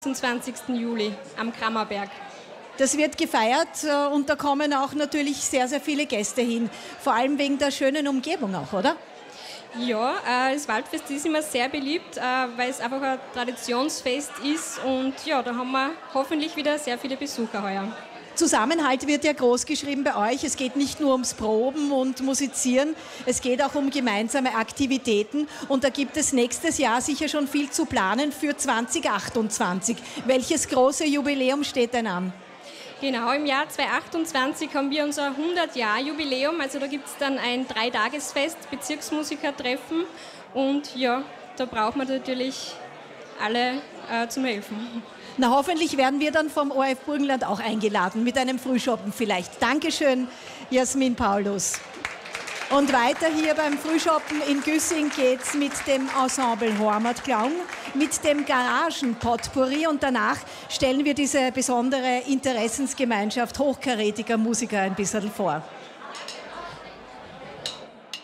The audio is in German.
26. Juli am Krammerberg. Das wird gefeiert und da kommen auch natürlich sehr, sehr viele Gäste hin. Vor allem wegen der schönen Umgebung auch, oder? Ja, das Waldfest ist immer sehr beliebt, weil es einfach ein Traditionsfest ist und ja, da haben wir hoffentlich wieder sehr viele Besucher heuer. Zusammenhalt wird ja groß geschrieben bei euch. Es geht nicht nur ums Proben und Musizieren, es geht auch um gemeinsame Aktivitäten. Und da gibt es nächstes Jahr sicher schon viel zu planen für 2028. Welches große Jubiläum steht denn an? Genau, im Jahr 2028 haben wir unser 100-Jahr-Jubiläum. Also da gibt es dann ein 3-Tagesfest, Bezirksmusikertreffen. Und ja, da braucht man natürlich alle zum Helfen. Na, hoffentlich werden wir dann vom ORF Burgenland auch eingeladen, mit einem Frühschoppen vielleicht. Dankeschön, Jasmin Paulus. Und weiter hier beim Frühschoppen in Güssing geht's mit dem Ensemble Heimatklang, mit dem Garagen-Potpourri und danach stellen wir diese besondere Interessensgemeinschaft hochkarätiger Musiker ein bisschen vor.